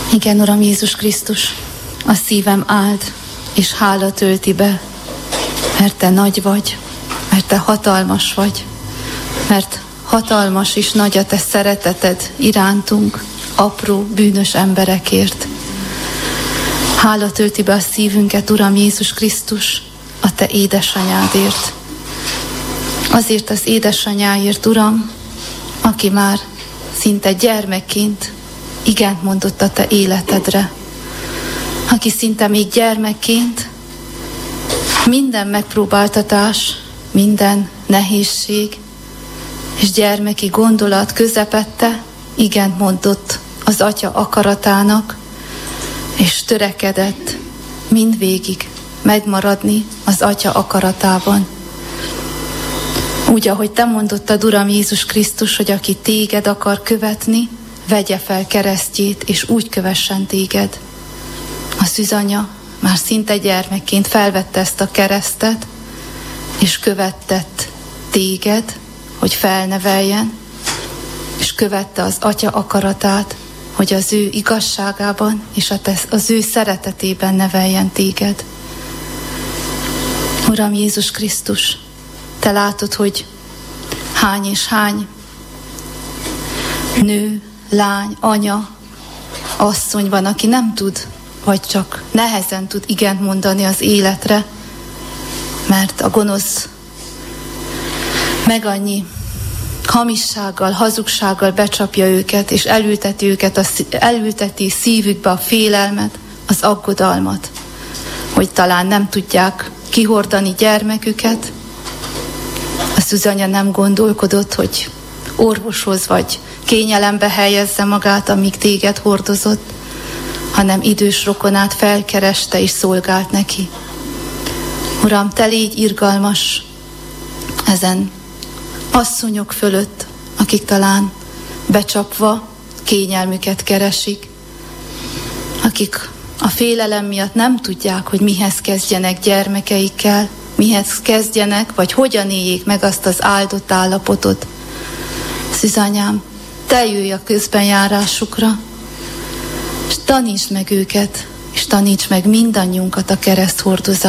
Igen, Uram Jézus Krisztus, a szívem áld, és hála tölti be, mert Te nagy vagy, mert Te hatalmas vagy, mert hatalmas és nagy a Te szereteted irántunk, apró, bűnös emberekért. Hála tölti be a szívünket, Uram Jézus Krisztus, a Te édesanyádért. Azért az édesanyáért, Uram, aki már szinte gyermekként igent mondott a Te életedre. Aki szinte még gyermekként minden megpróbáltatás, minden nehézség és gyermeki gondolat közepette igent mondott az Atya akaratának, és törekedett mindvégig megmaradni az Atya akaratában. Úgy, ahogy Te mondottad, Uram Jézus Krisztus, hogy aki Téged akar követni, vegye fel keresztjét, és úgy kövessen Téged. A szűzanya már szinte gyermekként felvette ezt a keresztet, és követett Téged, hogy felneveljen, és követte az Atya akaratát, hogy az ő igazságában és az ő szeretetében neveljen Téged. Uram Jézus Krisztus, Te látod, hogy hány és hány nő, lány, anya, asszony van, aki nem tud, vagy csak nehezen tud igent mondani az életre, mert a gonosz meg annyi hamissággal, hazugsággal becsapja őket, és elülteti szívükbe a félelmet, az aggodalmat, hogy talán nem tudják kihordani gyermeküket. A szűzanya nem gondolkodott, hogy orvoshoz vagy kényelembe helyezze magát, amíg Téged hordozott, hanem idős rokonát felkereste és szolgált neki. Uram, Te légy irgalmas ezen asszonyok fölött, akik talán becsapva kényelmüket keresik, akik a félelem miatt nem tudják, hogy mihez kezdjenek gyermekeikkel, mihez kezdjenek, vagy hogyan éljék meg azt az áldott állapotot. Szűzanyám, Te jöjj a közbenjárásukra, és tanítsd meg őket, és taníts meg mindannyiunkat a kereszthordozásra.